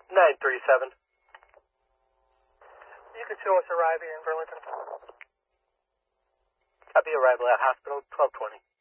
937. You can show us arriving in Burlington. Copy, arrival at hospital 1220.